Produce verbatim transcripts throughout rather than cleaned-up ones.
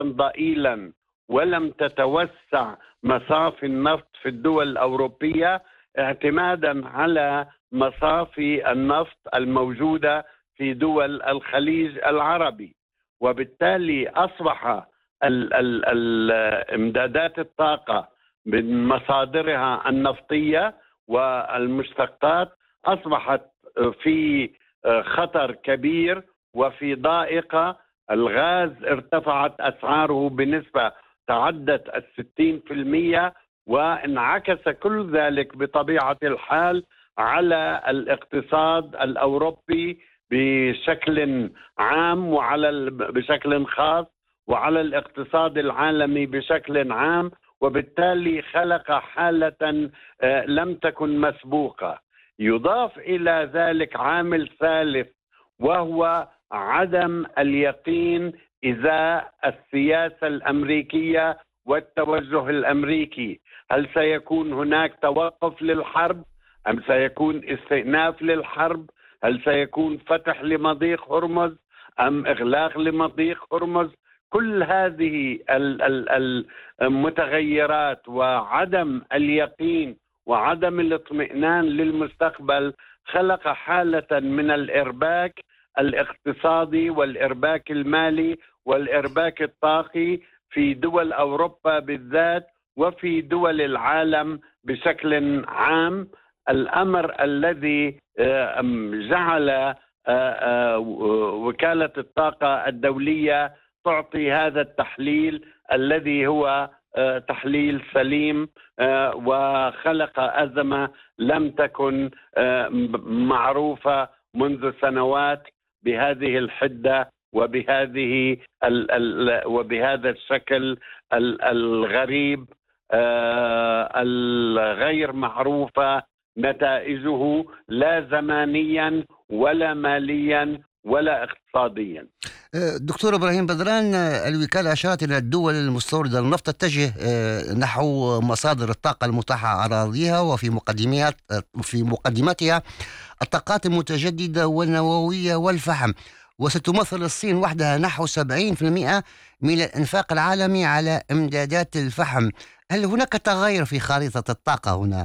ضئيلا ولم تتوسع مصافي النفط في الدول الأوروبية اعتمادا على مصافي النفط الموجودة في دول الخليج العربي، وبالتالي أصبح امدادات الطاقة من مصادرها النفطية والمشتقات أصبحت في خطر كبير وفي ضائقة. الغاز ارتفعت أسعاره بنسبة تعدت الستين في المية، وانعكس كل ذلك بطبيعة الحال على الاقتصاد الأوروبي بشكل عام وعلى بشكل خاص وعلى الاقتصاد العالمي بشكل عام، وبالتالي خلق حالة لم تكن مسبوقة. يضاف إلى ذلك عامل ثالث وهو عدم اليقين إزاء السياسة الأمريكية والتوجه الأمريكي. هل سيكون هناك توقف للحرب أم سيكون استئناف للحرب؟ هل سيكون فتح لمضيق هرمز أم إغلاق لمضيق هرمز؟ كل هذه المتغيرات وعدم اليقين وعدم الاطمئنان للمستقبل خلق حالة من الإرباك الاقتصادي والإرباك المالي والإرباك الطاقي في دول أوروبا بالذات وفي دول العالم بشكل عام. الأمر الذي جعل وكالة الطاقة الدولية تعطي هذا التحليل الذي هو تحليل سليم وخلق أزمة لم تكن معروفة منذ سنوات بهذه الحدة وبهذه ال ال وبهذا الشكل ال الغريب الغير معروفة نتائجه لا زمانيا ولا ماليا ولا اقتصاديا. دكتور إبراهيم بدران، الوكالة أشارت إلى الدول المستوردة للنفط تتجه نحو مصادر الطاقة المتاحة على أراضيها وفي مقدمات في مقدمتها الطاقات المتجددة والنووية والفحم، وستمثل الصين وحدها نحو سبعين بالمئة من الإنفاق العالمي على إمدادات الفحم. هل هناك تغير في خارطة الطاقة هنا؟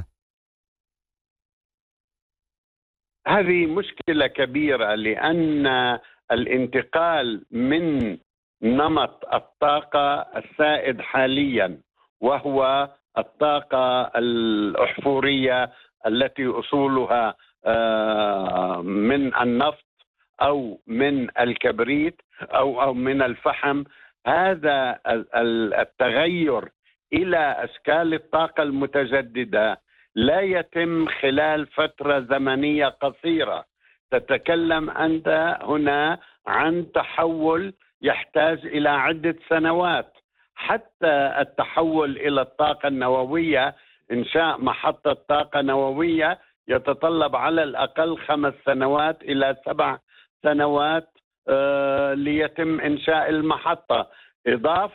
هذه مشكلة كبيرة، لأن الانتقال من نمط الطاقة السائد حاليا وهو الطاقة الأحفورية التي أصولها من النفط أو من الكبريت أو أو من الفحم، هذا التغير إلى أشكال الطاقة المتجددة لا يتم خلال فترة زمنية قصيرة. تتكلم أنت هنا عن تحول يحتاج إلى عدة سنوات. حتى التحول إلى الطاقة النووية، إنشاء محطة طاقة نووية يتطلب على الأقل خمس سنوات إلى سبع سنوات آه ليتم إنشاء المحطة. إضافة